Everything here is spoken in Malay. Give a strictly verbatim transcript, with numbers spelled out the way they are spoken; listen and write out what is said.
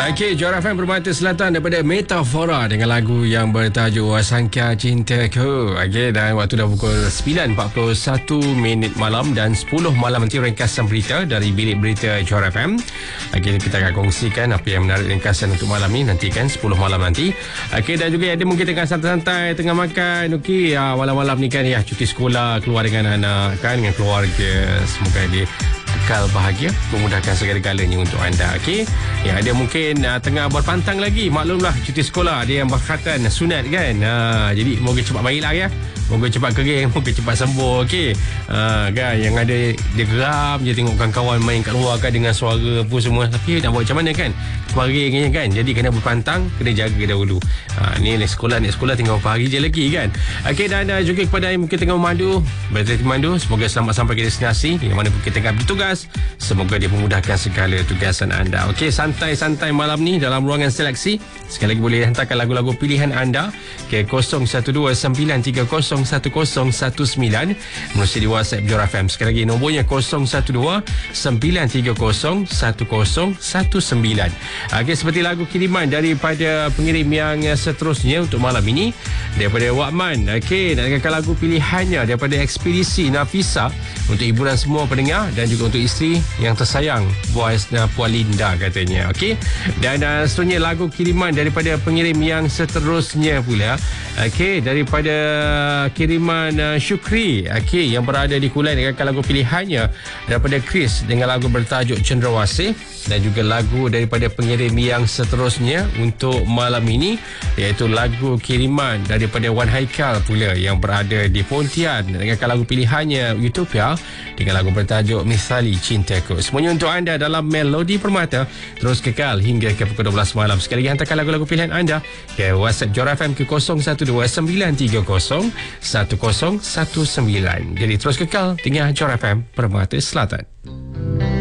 Okey, Johor F M Permata Selatan daripada Metafora dengan lagu yang bertajuk Sangka Cintaku. Okey, dan waktu dah pukul sembilan empat puluh satu minit malam dan sepuluh malam nanti ringkasan berita dari Bilik Berita Johor F M. Okey, kita akan kongsikan apa yang menarik ringkasan untuk malam ni nanti kan sepuluh malam nanti. Okey, dan juga ada mungkin tengah santai-santai, tengah makan. Okey, ya, malam-malam ni kan ya cuti sekolah, keluar dengan anak kan, dengan keluarga. Semoga dia kekal bahagia, memudahkan segala-galanya untuk anda. Okey, yang ada mungkin uh, tengah berpantang lagi, maklumlah cuti sekolah ada yang berkatan sunat kan. Uh, jadi moga cepat baiklah ya. Moga cepat kering, moga cepat sembuh. Okey, uh, kan yang ada dia geram je tengok kawan-kawan main kat luar kan dengan suara apa semua, tapi nak buat macam mana kan, keringnya kan. Jadi kena berpantang, kena jaga dahulu. Uh, ni ni sekolah ni sekolah tinggal beberapa hari je lagi kan. Okey, dan uh, juga kepada yang mungkin tengah memandu, berhati memandu, semoga selamat sampai ke destinasi di mana mungkin tengah bertugas. Semoga dia memudahkan segala tugasan anda. Okey, santai-santai malam ni dalam ruangan seleksi. Sekali lagi boleh hantarkan lagu-lagu pilihan anda ke kosong satu dua sembilan tiga kosong satu kosong satu sembilan melalui di WhatsApp Johor F M. Sekali lagi nombornya kosong satu dua sembilan tiga kosong satu kosong satu sembilan. Okey, seperti lagu kiriman daripada pengirim yang seterusnya untuk malam ini daripada Wakman. Okey, nak dengarkan lagu pilihannya daripada Ekspedisi Nafisa untuk hiburan semua pendengar dan juga untuk isteri yang tersayang Boaz dan Puan Linda katanya. Okey, dan uh, seterusnya lagu kiriman daripada pengirim yang seterusnya pula. Okey, daripada kiriman uh, Syukri, okey, yang berada di Kuala, dengan lagu pilihannya daripada Chris dengan lagu bertajuk Cendrawasih, dan juga lagu daripada pengirim yang seterusnya untuk malam ini iaitu lagu kiriman daripada Wan Haikal pula yang berada di Pontian dengan lagu pilihannya Utopia dengan lagu bertajuk Misali Cintaku. Semuanya untuk anda dalam Melodi Permata. Terus kekal hingga ke pukul dua belas malam. Sekali lagi hantarkan lagu-lagu pilihan anda ke WhatsApp Johor F M ke kosong satu dua sembilan tiga kosong satu kosong satu sembilan. Jadi terus kekal tinggal Johor F M Permata Selatan.